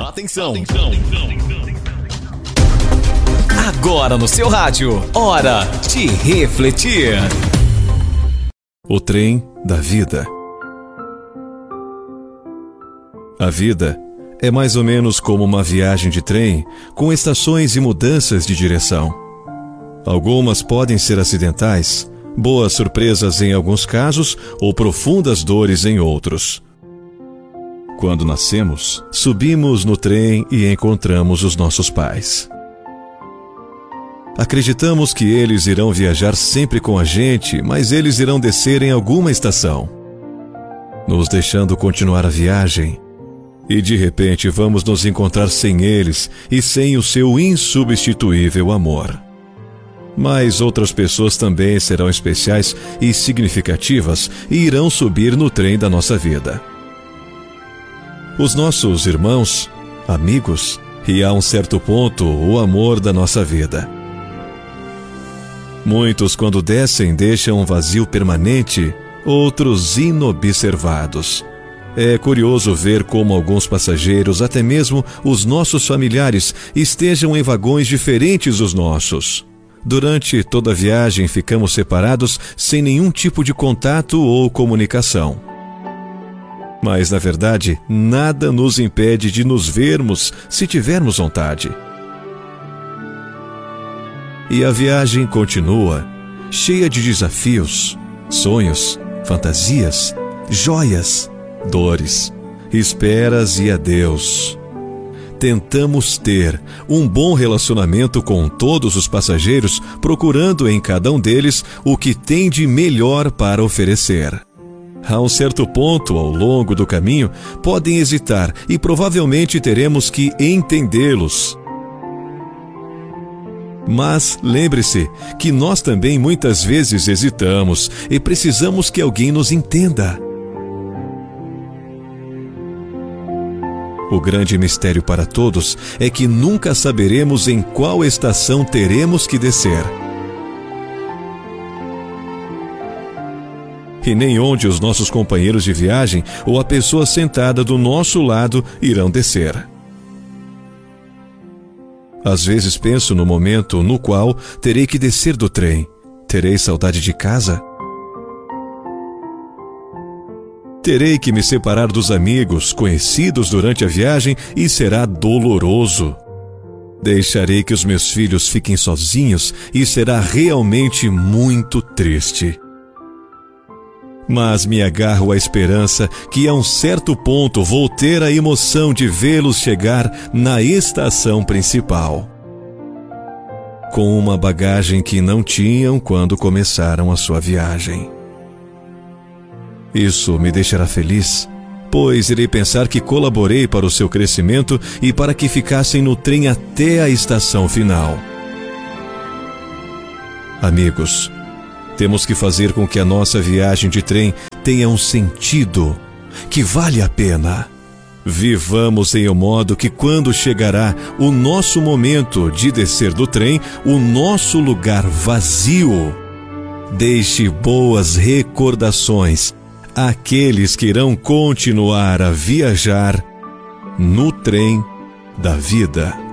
Atenção. Agora no seu rádio, hora de refletir. O trem da vida. A vida é mais ou menos como uma viagem de trem, com estações e mudanças de direção. Algumas podem ser acidentais, boas surpresas em alguns casos ou profundas dores em outros. Quando nascemos, subimos no trem e encontramos os nossos pais. Acreditamos que eles irão viajar sempre com a gente, mas eles irão descer em alguma estação, nos deixando continuar a viagem. E de repente vamos nos encontrar sem eles e sem o seu insubstituível amor. Mas outras pessoas também serão especiais e significativas e irão subir no trem da nossa vida. Os nossos irmãos, amigos e, a um certo ponto, o amor da nossa vida. Muitos, quando descem, deixam um vazio permanente, outros inobservados. É curioso ver como alguns passageiros, até mesmo os nossos familiares, estejam em vagões diferentes dos nossos. Durante toda a viagem ficamos separados sem nenhum tipo de contato ou comunicação. Mas, na verdade, nada nos impede de nos vermos se tivermos vontade. E a viagem continua, cheia de desafios, sonhos, fantasias, joias, dores, esperas e adeus. Tentamos ter um bom relacionamento com todos os passageiros, procurando em cada um deles o que tem de melhor para oferecer. A um certo ponto, ao longo do caminho, podem hesitar e provavelmente teremos que entendê-los. Mas lembre-se que nós também muitas vezes hesitamos e precisamos que alguém nos entenda. O grande mistério para todos é que nunca saberemos em qual estação teremos que descer. E nem onde os nossos companheiros de viagem ou a pessoa sentada do nosso lado irão descer. Às vezes penso no momento no qual terei que descer do trem. Terei saudade de casa? Terei que me separar dos amigos, conhecidos durante a viagem e será doloroso. Deixarei que os meus filhos fiquem sozinhos e será realmente muito triste. Mas me agarro à esperança que a um certo ponto vou ter a emoção de vê-los chegar na estação principal, com uma bagagem que não tinham quando começaram a sua viagem. Isso me deixará feliz, pois irei pensar que colaborei para o seu crescimento e para que ficassem no trem até a estação final. Amigos, temos que fazer com que a nossa viagem de trem tenha um sentido, que vale a pena. Vivamos em um modo que quando chegará o nosso momento de descer do trem, o nosso lugar vazio, deixe boas recordações àqueles que irão continuar a viajar no trem da vida.